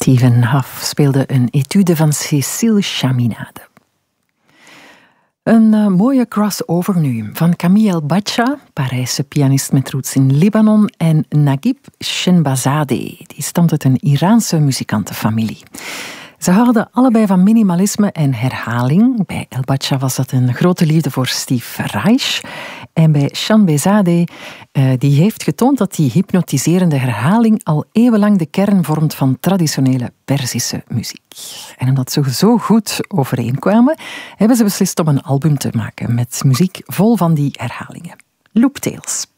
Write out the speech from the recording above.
Stephen Huff speelde een etude van Cécile Chaminade. Een mooie crossover nu van Camille El-Bacha, Parijse pianist met roots in Libanon, en Naguib Shenbazadeh, die stamt uit een Iraanse muzikantenfamilie. Ze houden allebei van minimalisme en herhaling. Bij El-Bacha was dat een grote liefde voor Steve Reich. En bij Shenbazadeh, die heeft getoond dat die hypnotiserende herhaling al eeuwenlang de kern vormt van traditionele Perzische muziek. En omdat ze zo goed overeenkwamen, hebben ze beslist om een album te maken met muziek vol van die herhalingen. Looptales.